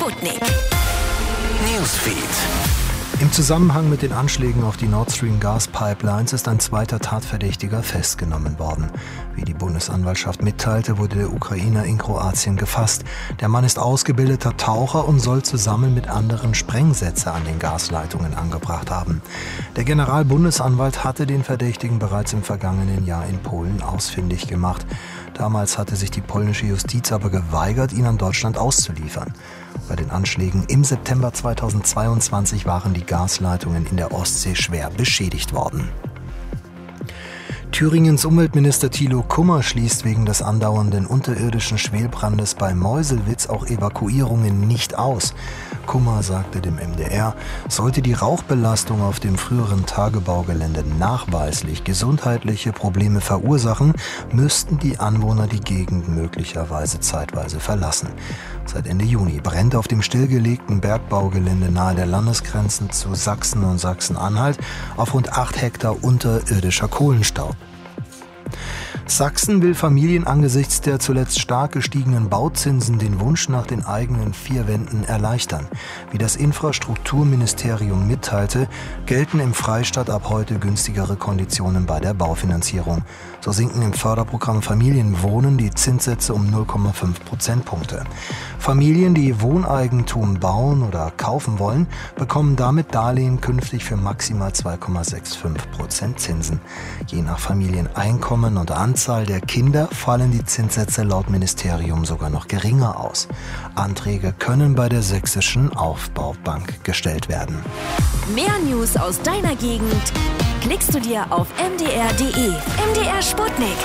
Sputnik. Newsfeed. Im Zusammenhang mit den Anschlägen auf die Nord Stream Gaspipelines ist ein zweiter Tatverdächtiger festgenommen worden. Wie die Bundesanwaltschaft mitteilte, wurde der Ukrainer in Kroatien gefasst. Der Mann ist ausgebildeter Taucher und soll zusammen mit anderen Sprengsätze an den Gasleitungen angebracht haben. Der Generalbundesanwalt hatte den Verdächtigen bereits im vergangenen Jahr in Polen ausfindig gemacht. Damals hatte sich die polnische Justiz aber geweigert, ihn an Deutschland auszuliefern. Bei den Anschlägen im September 2022 waren die Gasleitungen in der Ostsee schwer beschädigt worden. Thüringens Umweltminister Thilo Kummer schließt wegen des andauernden unterirdischen Schwelbrandes bei Meuselwitz auch Evakuierungen nicht aus. Kummer sagte dem MDR, sollte die Rauchbelastung auf dem früheren Tagebaugelände nachweislich gesundheitliche Probleme verursachen, müssten die Anwohner die Gegend möglicherweise zeitweise verlassen. Seit Ende Juni brennt auf dem stillgelegten Bergbaugelände nahe der Landesgrenzen zu Sachsen und Sachsen-Anhalt auf rund 8 Hektar unterirdischer Kohlenstaub. Sachsen will Familien angesichts der zuletzt stark gestiegenen Bauzinsen den Wunsch nach den eigenen 4 Wänden erleichtern. Wie das Infrastrukturministerium mitteilte, gelten im Freistaat ab heute günstigere Konditionen bei der Baufinanzierung. So sinken im Förderprogramm Familienwohnen die Zinssätze um 0,5 Prozentpunkte. Familien, die Wohneigentum bauen oder kaufen wollen, bekommen damit Darlehen künftig für maximal 2,65% Zinsen. Je nach Familieneinkommen und Anzahl der Kinder fallen die Zinssätze laut Ministerium sogar noch geringer aus. Anträge können bei der Sächsischen Aufbaubank gestellt werden. Mehr News aus deiner Gegend klickst du dir auf mdr.de. MDR Sputnik.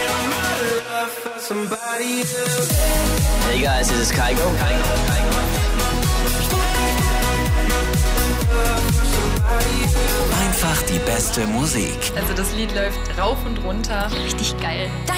Hey guys, this is Kygo. Einfach die beste Musik. Also das Lied läuft rauf und runter. Richtig geil.